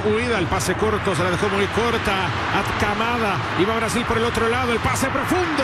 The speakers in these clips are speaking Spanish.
huida, el pase corto, se la dejó muy corta a Kamada, iba Brasil por el otro lado, el pase profundo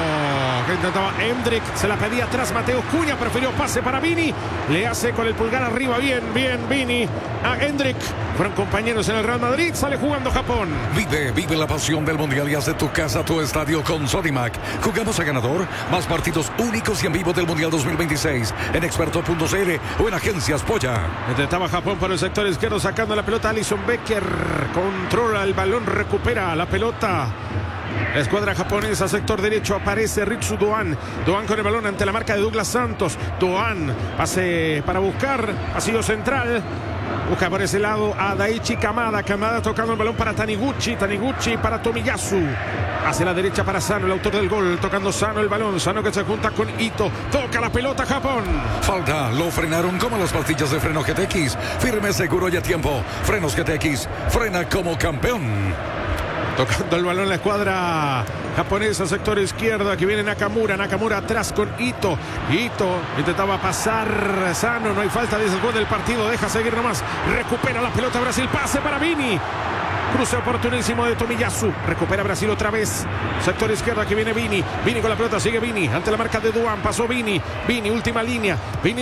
que intentaba Hendrik, se la pedía atrás Mateus Cunha, prefirió pase para Vini, le hace con el pulgar arriba, bien Vini a Hendrik, fueron compañeros en el Real Madrid, sale jugando Japón. Vive la pasión del Mundial y haz de tu casa tu estadio con Sodimac. Jugamos a ganador, más partidos únicos y en vivo del Mundial 2026 en experto.cl o en Agencias Polla. Intentaba Japón por el sector izquierdo sacando la pelota, Alisson Becker controla el balón, recupera la pelota. La escuadra japonesa, sector derecho, aparece Ritsu Doan. Doan con el balón ante la marca de Douglas Santos. Doan, pase para buscar, pasillo central. Busca por ese lado a Daichi Kamada. Kamada tocando el balón para Taniguchi. Taniguchi para Tomiyasu. Hacia la derecha para Sano, el autor del gol. Tocando Sano el balón. Sano que se junta con Ito. Toca la pelota Japón. Falta, lo frenaron como las pastillas de freno GTX. Firme, seguro y a tiempo. Frenos GTX, frena como campeón. Tocando el balón la escuadra japonesa, sector izquierdo. Aquí viene Nakamura. Nakamura atrás con Ito. Ito intentaba pasar Sano. No hay falta desde el gol del partido. Deja seguir nomás. Recupera la pelota Brasil. Pase para Vini. Cruce oportunísimo de Tomiyasu. Recupera Brasil otra vez. Sector izquierdo, aquí viene Vini. Vini con la pelota, sigue Vini. Ante la marca de Doan, pasó Vini. Vini, última línea.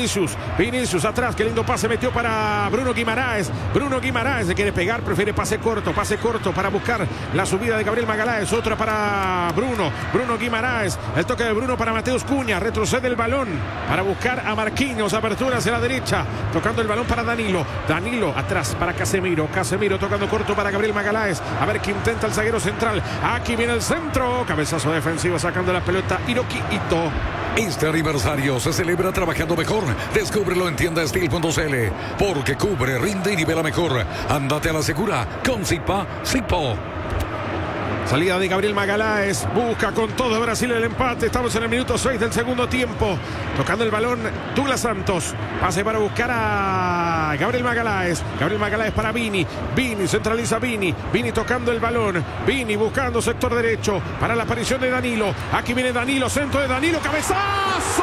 Vinicius atrás. Qué lindo pase metió para Bruno Guimaraes. Bruno Guimaraes se quiere pegar, prefiere pase corto para buscar la subida de Gabriel Magaláes. Otra para Bruno Guimaraes. El toque de Bruno para Mateus Cunha. Retrocede el balón para buscar a Marquinhos. Apertura hacia la derecha. Tocando el balón para Danilo. Danilo atrás para Casemiro. Casemiro tocando corto para Gabriel Magaláes. A ver qué intenta el zaguero central. Aquí viene el centro. Cabezazo defensivo sacando la pelota Hiroki Ito. Este aniversario se celebra trabajando mejor. Descúbrelo en tiendasteel.cl. Porque cubre, rinde y nivela mejor. Ándate a la segura con Zipa Zipo. Salida de Gabriel Magaláes, busca con todo Brasil el empate, estamos en el minuto 6 del segundo tiempo, tocando el balón Douglas Santos, pase para buscar a Gabriel Magaláes para Vini, centraliza Vini tocando el balón, Vini buscando sector derecho, para la aparición de Danilo, aquí viene Danilo, centro de Danilo, cabezazo,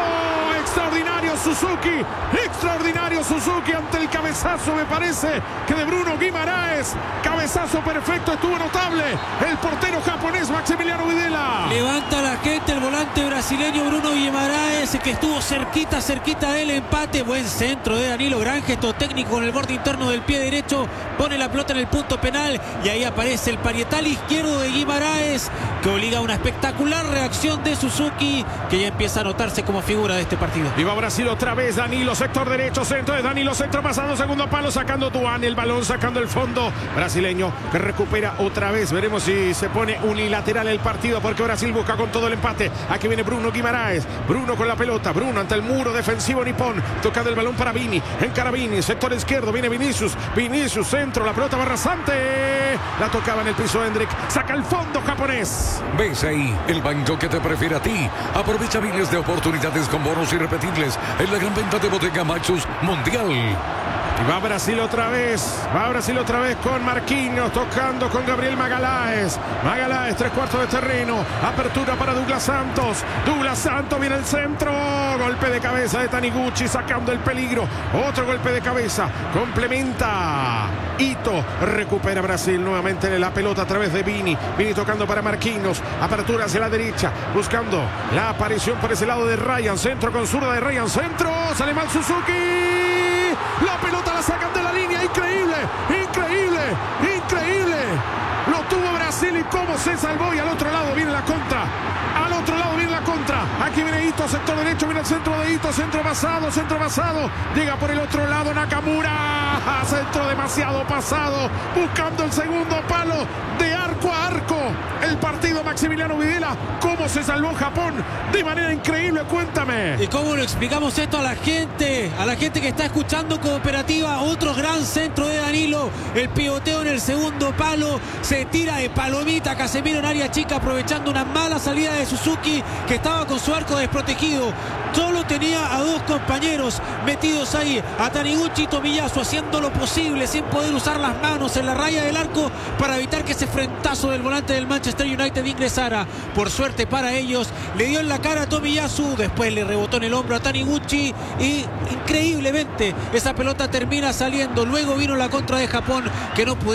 extraordinario Suzuki ante el cabezazo, me parece que de Bruno Guimaraes, cabezazo perfecto, estuvo notable, el portero japonés Maximiliano Videla. Levanta la gente el volante brasileño Bruno Guimaraes, que estuvo cerquita del empate. Buen centro de Danilo, gran gesto técnico con el borde interno del pie derecho, pone la pelota en el punto penal y ahí aparece el parietal izquierdo de Guimaraes, que obliga a una espectacular reacción de Suzuki, que ya empieza a notarse como figura de este partido. Y va Brasil otra vez, Danilo, sector derecho, centro de Danilo, centro pasado, segundo palo, sacando Duan, el balón sacando el fondo, brasileño que recupera otra vez, veremos si se pone unilateral el partido, porque Brasil busca con todo el empate. Aquí viene Bruno Guimaraes, Bruno con la pelota, Bruno ante el muro defensivo nipón, tocando el balón para Vini, encara Vini, sector izquierdo, viene Vinicius, centro, la pelota va rasante, la tocaba en el piso Hendrik, saca el fondo japonés. ¿Ves ahí el banco que te prefiere a ti? Aprovecha miles de oportunidades con bonos irrepetibles en la gran venta de Bodega Maxus Mundial. Y va Brasil otra vez con Marquinhos, tocando con Gabriel Magaláes, 3/4 de terreno, apertura para Douglas Santos, viene el centro, golpe de cabeza de Taniguchi, sacando el peligro, otro golpe de cabeza, complementa Ito, recupera Brasil nuevamente la pelota a través de Vini tocando para Marquinhos, apertura hacia la derecha, buscando la aparición por ese lado de Ryan, centro con zurda de Ryan, centro, sale mal Suzuki. La pelota la sacan de la línea, increíble. Lo tuvo Brasil y cómo se salvó, y al otro lado viene la contra. Aquí viene Ito, sector derecho, viene el centro de Ito, centro pasado. Llega por el otro lado Nakamura, centro demasiado pasado, buscando el segundo palo de arco a arco. El partido Maximiliano Videla, cómo se salvó Japón de manera increíble, cuéntame. ¿Y cómo lo explicamos esto a la gente que está escuchando Cooperativa? Otro gran centro de Danilo, el pivoteo en el segundo palo, se tira de palomita Casemiro en área chica, aprovechando una mala salida de Suzuki, que estaba con su arco desprotegido. Solo tenía a dos compañeros metidos ahí, a Taniguchi y Tomiyasu, haciendo lo posible sin poder usar las manos en la raya del arco para evitar que ese frentazo del volante del Manchester United ingresara. Por suerte para ellos, le dio en la cara a Tomiyasu, después le rebotó en el hombro a Taniguchi y increíblemente esa pelota termina saliendo. Luego vino la contra de Japón, que no pudo